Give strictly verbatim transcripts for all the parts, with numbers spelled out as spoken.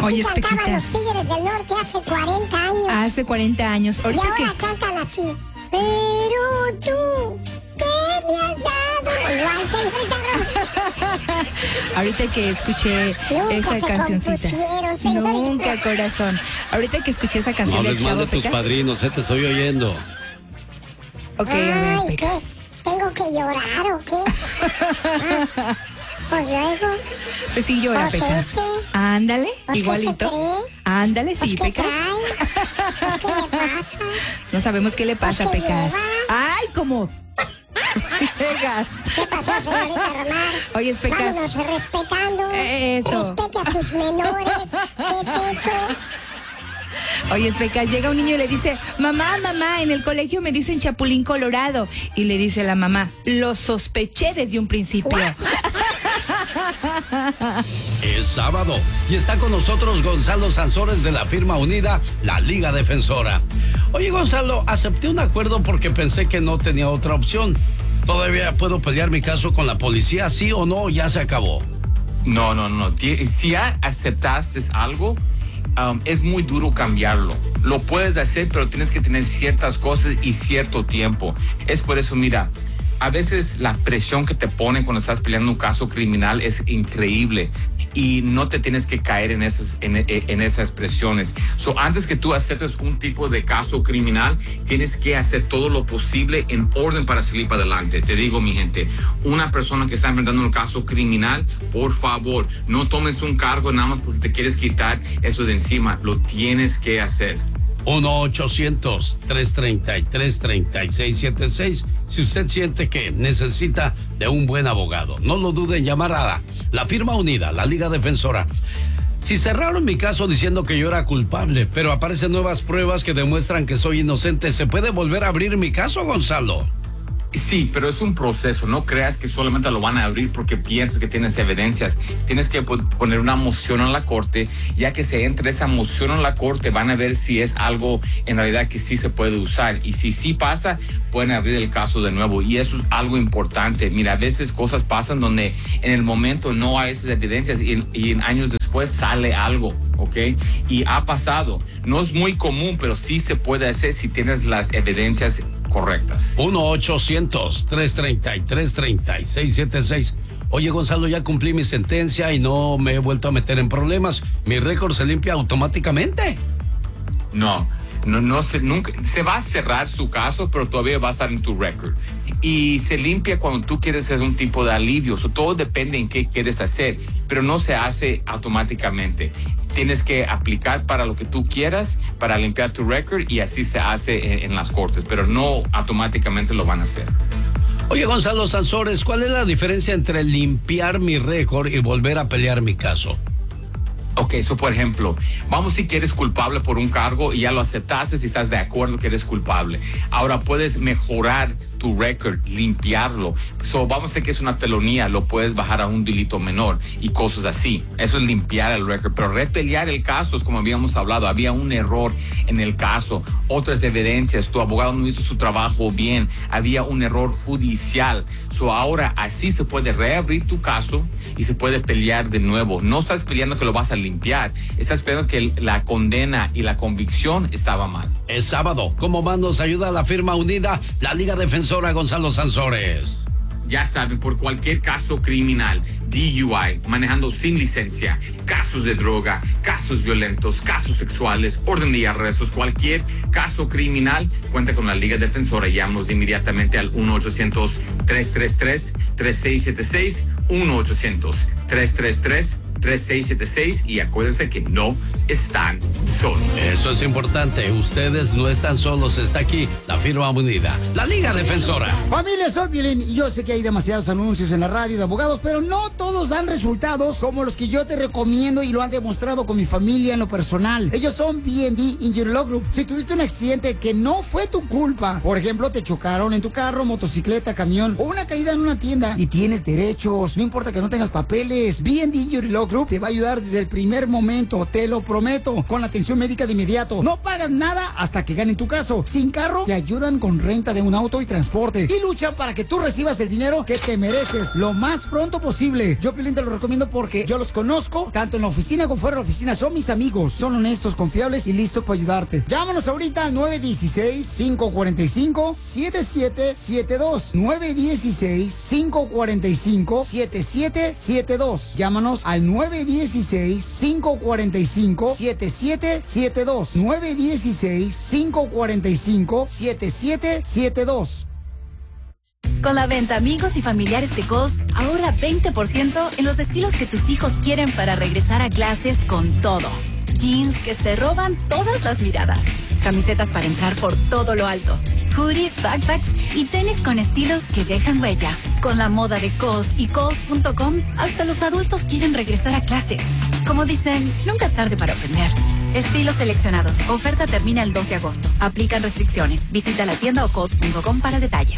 Así Oye, cantaban Espequita. los Tigres del Norte hace cuarenta años. Hace cuarenta años. Y Ahorita ahora que... cantan así. Pero tú, ¿qué me has dado? Igual, señorita. Ahorita que escuché Nunca esa se cancioncita. compusieron, señorita. Nunca, corazón. Ahorita que escuché esa canción No del les Chavo mande tus Pecas. padrinos, eh, te estoy oyendo. Ok, a ver, Ay, ¿qué? Pecas. ¿Tengo que llorar o qué? Ah, pues luego. Pues sí llora, Pues Pecas. ese. Ándale, Pues, ¿qué igualito. se cree? Ándale, Pues, sí, ¿qué Pecas. trae? Pues, ¿qué le pasa? No sabemos qué le pasa, Pues, ¿qué Pecas. lleva? Ay, ¿cómo? Pecas. ¿Qué pasó, señorita Romar? Oye, Pecas. Vámonos respetando. Eso. Respete a sus menores. ¿Qué es eso? Oye, Pecas, llega un niño y le dice, mamá, mamá, en el colegio me dicen Chapulín Colorado. Y le dice la mamá, lo sospeché desde un principio. Es sábado y está con nosotros Gonzalo Sansores de la firma unida, la Liga Defensora. Oye, Gonzalo, acepté un acuerdo porque pensé que no tenía otra opción. ¿Todavía puedo pelear mi caso con la policía, sí o no? ¿Ya se acabó? No, no, no. Ti- Si ya aceptaste algo, um, es muy duro cambiarlo. Lo puedes hacer, pero tienes que tener ciertas cosas y cierto tiempo. Es por eso, mira, a veces la presión que te ponen cuando estás peleando un caso criminal es increíble y no te tienes que caer en esas, en, en esas presiones. So, antes que tú aceptes un tipo de caso criminal, tienes que hacer todo lo posible en orden para salir para adelante. Te digo, mi gente, una persona que está enfrentando un caso criminal, por favor, no tomes un cargo nada más porque te quieres quitar eso de encima. Lo tienes que hacer. uno ochocientos, tres treinta y tres, treinta y seis setenta y seis. Si usted siente que necesita de un buen abogado, no lo dude en llamar a la, la firma unida, la Liga Defensora. Si cerraron mi caso diciendo que yo era culpable, pero aparecen nuevas pruebas que demuestran que soy inocente, ¿se puede volver a abrir mi caso, Gonzalo? Sí, pero es un proceso. No creas que solamente lo van a abrir porque piensas que tienes evidencias. Tienes que poner una moción en la corte. Ya que se entre esa moción en la corte, van a ver si es algo en realidad que sí se puede usar. Y si sí pasa, pueden abrir el caso de nuevo. Y eso es algo importante. Mira, a veces cosas pasan donde en el momento no hay esas evidencias y, y en años después sale algo. ¿Ok? Y ha pasado. No es muy común, pero sí se puede hacer si tienes las evidencias correctas. uno ochocientos, tres treinta y tres, treinta y seis setenta y seis. Oye, Gonzalo, ya cumplí mi sentencia y no me he vuelto a meter en problemas. ¿Mi récord se limpia automáticamente? No, no, no se, nunca, se va a cerrar su caso, pero todavía va a estar en tu récord. Y se limpia cuando tú quieres hacer un tipo de alivio. So, todo depende en qué quieres hacer, pero no se hace automáticamente. Tienes que aplicar para lo que tú quieras, para limpiar tu récord, y así se hace en, en las cortes, pero no automáticamente lo van a hacer. Oye, Gonzalo Sansores, ¿cuál es la diferencia entre limpiar mi récord y volver a pelear mi caso? Ok, eso por ejemplo, vamos si que eres culpable por un cargo y ya lo aceptaste si estás de acuerdo que eres culpable. Ahora puedes mejorar tu récord, limpiarlo. So, vamos a decir que es una felonía, lo puedes bajar a un delito menor y cosas así. Eso es limpiar el récord. Pero repelear el caso es como habíamos hablado, había un error en el caso, otras evidencias, tu abogado no hizo su trabajo bien, había un error judicial. So, ahora así se puede reabrir tu caso y se puede pelear de nuevo. No estás peleando que lo vas a limpiar, estás peleando que la condena y la convicción estaba mal. Es sábado. ¿Cómo más nos ayuda la firma unida, la Liga Defensora, Gonzalo Sansores? Ya saben, por cualquier caso criminal, D U I, manejando sin licencia, casos de droga, casos violentos, casos sexuales, orden de arrestos, cualquier caso criminal, cuenta con la Liga Defensora. Llámanos inmediatamente al uno ochocientos, tres tres tres, tres seis siete seis, uno ochocientos, tres tres tres, tres seis siete seis, y acuérdense que no están solos. Eso es importante, ustedes no están solos, está aquí la firma unida, la Liga Defensora. Familia, soy Piolín y yo sé que hay demasiados anuncios en la radio de abogados, pero no todos dan resultados como los que yo te recomiendo y lo han demostrado con mi familia en lo personal. Ellos son B and D Injury Law Group. Si tuviste un accidente que no fue tu culpa, por ejemplo, te chocaron en tu carro, motocicleta, camión o una caída en una tienda y tienes derechos, no importa que no tengas papeles, B and D Injury Law Group Club te va a ayudar desde el primer momento, te lo prometo, con atención médica de inmediato. No pagas nada hasta que ganen tu caso. Sin carro, te ayudan con renta de un auto y transporte. Y luchan para que tú recibas el dinero que te mereces lo más pronto posible. Yo, Piolín, te lo recomiendo porque yo los conozco, tanto en la oficina como fuera de la oficina. Son mis amigos, son honestos, confiables y listos para ayudarte. Llámanos ahorita al nueve uno seis, cinco cuatro cinco, siete siete siete dos. nueve uno seis, cinco cuatro cinco, siete siete siete dos. Llámanos al nueve uno seis, cinco cuatro cinco, siete siete siete dos. nueve uno seis, cinco cuatro cinco, siete siete siete dos. Con la venta Amigos y Familiares de Kohl's, ahorra veinte por ciento en los estilos que tus hijos quieren para regresar a clases con todo. Jeans que se roban todas las miradas. Camisetas para entrar por todo lo alto. Hoodies, backpacks y tenis con estilos que dejan huella. Con la moda de Kohl's y Kohl's punto com, hasta los adultos quieren regresar a clases. Como dicen, nunca es tarde para aprender. Estilos seleccionados. Oferta termina el dos de agosto. Aplican restricciones. Visita la tienda o Kohl's punto com para detalles.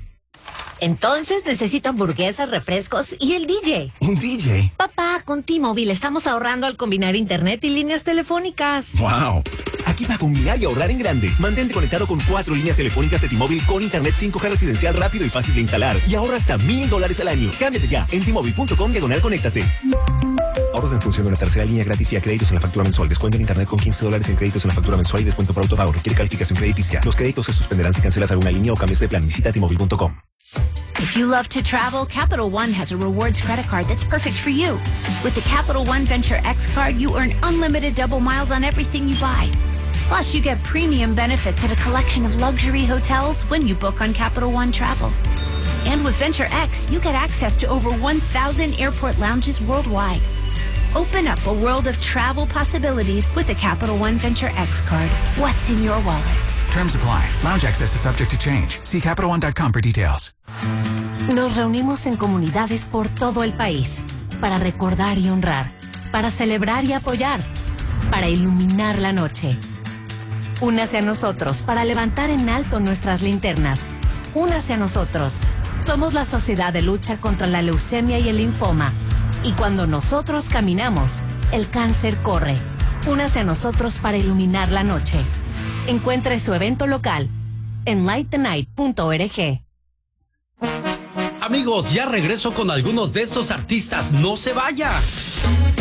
Entonces necesito hamburguesas, refrescos y el D J. ¿Un D J? Papá, con T-Mobile estamos ahorrando al combinar internet y líneas telefónicas. ¡Wow! Aquí va a combinar y ahorrar en grande. Mantente conectado con cuatro líneas telefónicas de T-Mobile con internet cinco G residencial rápido y fácil de instalar. Y ahorra hasta mil dólares al año. Cámbiate ya en T Mobile punto com diagonal conéctate. Ahorros en función de una tercera línea gratis y a créditos en la factura mensual. Descuento en internet con quince dólares en créditos en la factura mensual y descuento por autopago. Requiere calificación crediticia. Los créditos se suspenderán si cancelas alguna línea o cambias de plan. Visita T Mobile punto com. If you love to travel, Capital One has a rewards credit card that's perfect for you. With the Capital One Venture X card, you earn unlimited double miles on everything you buy. Plus, you get premium benefits at a collection of luxury hotels when you book on Capital One Travel. And with Venture X, you get access to over one thousand airport lounges worldwide. Open up a world of travel possibilities with the Capital One Venture X card. What's in your wallet? Terms apply. Lounge access is subject to change. See Capital One dot com for details. Nos reunimos en comunidades por todo el país para recordar y honrar, para celebrar y apoyar, para iluminar la noche. Únase a nosotros para levantar en alto nuestras linternas. Únase a nosotros. Somos la Sociedad de Lucha contra la Leucemia y el Linfoma. Y cuando nosotros caminamos, el cáncer corre. Únase a nosotros para iluminar la noche. Encuentre su evento local en light the night punto org. Amigos, ya regreso con algunos de estos artistas. ¡No se vaya!